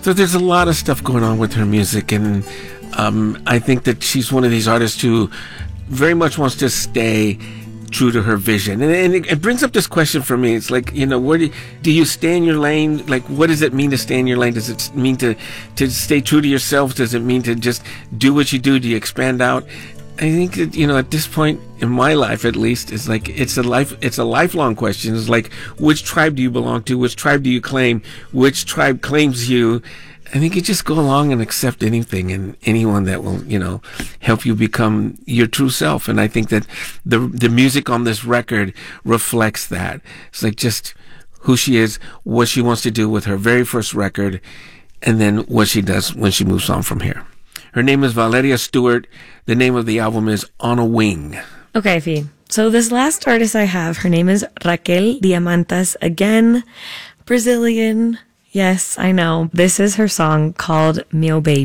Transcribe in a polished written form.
So there's a lot of stuff going on with her music, and I think that she's one of these artists who very much wants to stay true to her vision. And it brings up this question for me. It's like, where do you stay in your lane? Like, what does it mean to stay in your lane? Does it mean to stay true to yourself? Does it mean to just do what you do? Do you expand out? I think that, at this point in my life, at least, it's like, it's a lifelong question. It's like, which tribe do you belong to? Which tribe do you claim? Which tribe claims you? I think you just go along and accept anything and anyone that will, help you become your true self. And I think that the music on this record reflects that. It's like just who she is, what she wants to do with her very first record, and then what she does when she moves on from here. Her name is Valeria Stewart. The name of the album is On a Wing. Okay, Fee. So this last artist I have, her name is Raquel Diamantas. Again, Brazilian. Yes, I know. This is her song called Meu Baby.